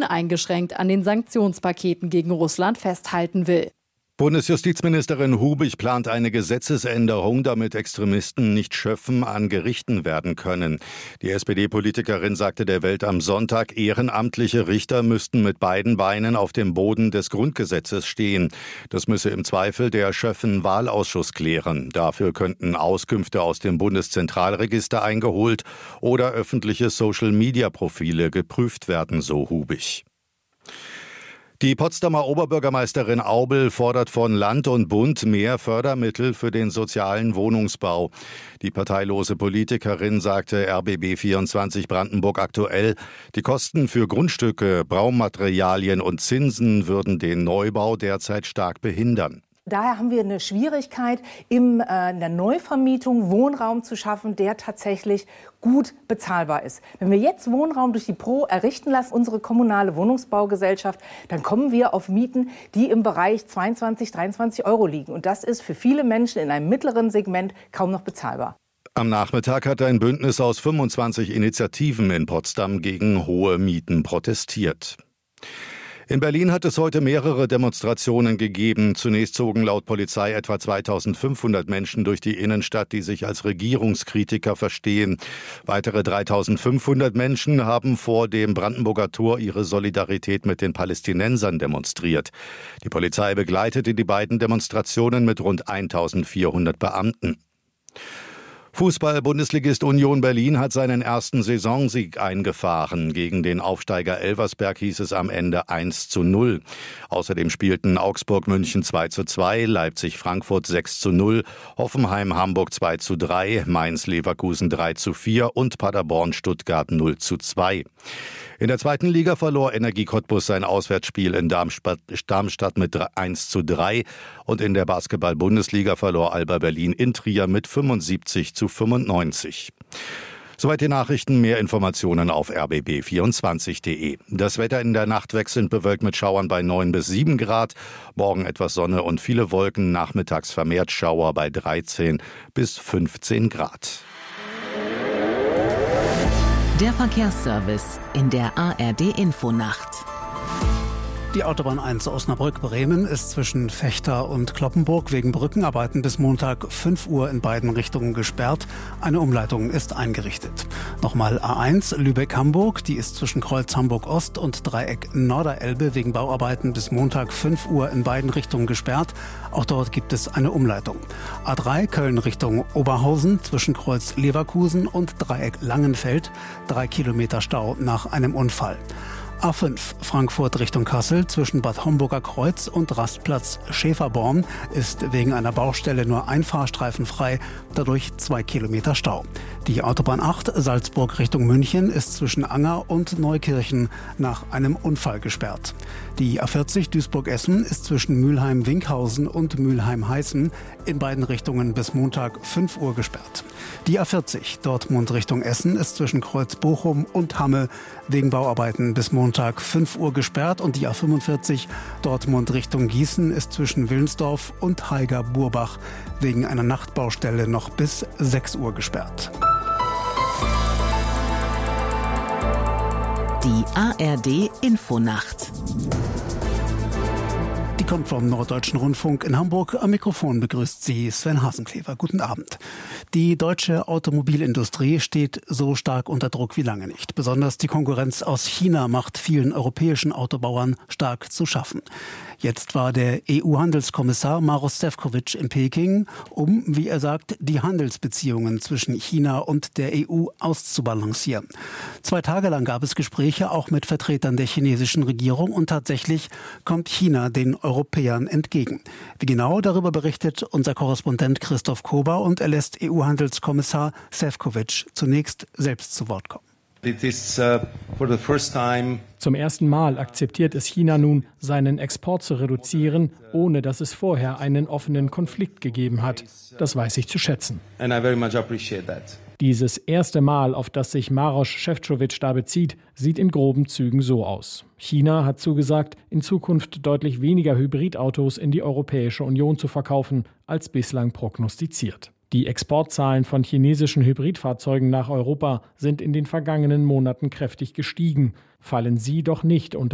uneingeschränkt an den Sanktionspaketen gegen Russland festhalten will. Bundesjustizministerin Hubig plant eine Gesetzesänderung, damit Extremisten nicht schöffen an Gerichten werden können. Die SPD-Politikerin sagte der Welt am Sonntag, ehrenamtliche Richter müssten mit beiden Beinen auf dem Boden des Grundgesetzes stehen. Das müsse im Zweifel der Schöffen-Wahlausschuss klären. Dafür könnten Auskünfte aus dem Bundeszentralregister eingeholt oder öffentliche Social-Media-Profile geprüft werden, so Hubig. Die Potsdamer Oberbürgermeisterin Aubel fordert von Land und Bund mehr Fördermittel für den sozialen Wohnungsbau. Die parteilose Politikerin sagte RBB24 Brandenburg aktuell, die Kosten für Grundstücke, Baumaterialien und Zinsen würden den Neubau derzeit stark behindern. Daher haben wir eine Schwierigkeit, in der Neuvermietung Wohnraum zu schaffen, der tatsächlich gut bezahlbar ist. Wenn wir jetzt Wohnraum durch die Pro errichten lassen, unsere kommunale Wohnungsbaugesellschaft, dann kommen wir auf Mieten, die im Bereich 22, 23 Euro liegen. Und das ist für viele Menschen in einem mittleren Segment kaum noch bezahlbar. Am Nachmittag hat ein Bündnis aus 25 Initiativen in Potsdam gegen hohe Mieten protestiert. In Berlin hat es heute mehrere Demonstrationen gegeben. Zunächst zogen laut Polizei etwa 2500 Menschen durch die Innenstadt, die sich als Regierungskritiker verstehen. Weitere 3500 Menschen haben vor dem Brandenburger Tor ihre Solidarität mit den Palästinensern demonstriert. Die Polizei begleitete die beiden Demonstrationen mit rund 1400 Beamten. Fußball-Bundesligist Union Berlin hat seinen ersten Saisonsieg eingefahren. Gegen den Aufsteiger Elversberg hieß es am Ende 1:0. Außerdem spielten Augsburg-München 2:2, Leipzig-Frankfurt 6:0, Hoffenheim-Hamburg 2:3, Mainz-Leverkusen 3:4 und Paderborn-Stuttgart 0:2. In der zweiten Liga verlor Energie Cottbus sein Auswärtsspiel in Darmstadt mit 1:3 und in der Basketball-Bundesliga verlor Alba Berlin in Trier mit 75:95. Soweit die Nachrichten, mehr Informationen auf rbb24.de. Das Wetter in der Nacht wechselnd bewölkt mit Schauern bei 9 bis 7 Grad. Morgen etwas Sonne und viele Wolken, nachmittags vermehrt Schauer bei 13 bis 15 Grad. Der Verkehrsservice in der ARD-Infonacht. Die Autobahn 1 Osnabrück-Bremen ist zwischen Vechta und Cloppenburg wegen Brückenarbeiten bis Montag 5 Uhr in beiden Richtungen gesperrt. Eine Umleitung ist eingerichtet. Nochmal A1 Lübeck-Hamburg, die ist zwischen Kreuz Hamburg-Ost und Dreieck Norderelbe wegen Bauarbeiten bis Montag 5 Uhr in beiden Richtungen gesperrt. Auch dort gibt es eine Umleitung. A3 Köln Richtung Oberhausen zwischen Kreuz Leverkusen und Dreieck Langenfeld. 3 Kilometer Stau nach einem Unfall. A5 Frankfurt Richtung Kassel zwischen Bad Homburger Kreuz und Rastplatz Schäferborn ist wegen einer Baustelle nur ein Fahrstreifen frei, dadurch 2 Kilometer Stau. Die Autobahn 8 Salzburg Richtung München ist zwischen Anger und Neukirchen nach einem Unfall gesperrt. Die A40 Duisburg-Essen ist zwischen Mülheim-Winkhausen und Mülheim-Heißen in beiden Richtungen bis Montag 5 Uhr gesperrt. Die A40 Dortmund Richtung Essen ist zwischen Kreuz Bochum und Hamme wegen Bauarbeiten bis Montag 5 Uhr gesperrt und die A45 Dortmund Richtung Gießen ist zwischen Wilnsdorf und Haiger-Burbach wegen einer Nachtbaustelle noch bis 6 Uhr gesperrt. Die ARD-Infonacht. Die kommt vom Norddeutschen Rundfunk in Hamburg. Am Mikrofon begrüßt sie Sven Hasenklever. Guten Abend. Die deutsche Automobilindustrie steht so stark unter Druck wie lange nicht. Besonders die Konkurrenz aus China macht vielen europäischen Autobauern stark zu schaffen. Jetzt war der EU-Handelskommissar Maroš Šefčovič in Peking, um, wie er sagt, die Handelsbeziehungen zwischen China und der EU auszubalancieren. 2 Tage lang gab es Gespräche auch mit Vertretern der chinesischen Regierung und tatsächlich kommt China den Europäern entgegen. Wie genau, darüber berichtet unser Korrespondent Christoph Kober und er lässt EU-Handelskommissar Šefčovič zunächst selbst zu Wort kommen. Zum ersten Mal akzeptiert es China nun, seinen Export zu reduzieren, ohne dass es vorher einen offenen Konflikt gegeben hat. Das weiß ich zu schätzen. Dieses erste Mal, auf das sich Maroš Šefčovič da bezieht, sieht in groben Zügen so aus. China hat zugesagt, in Zukunft deutlich weniger Hybridautos in die Europäische Union zu verkaufen, als bislang prognostiziert. Die Exportzahlen von chinesischen Hybridfahrzeugen nach Europa sind in den vergangenen Monaten kräftig gestiegen. Fallen sie doch nicht unter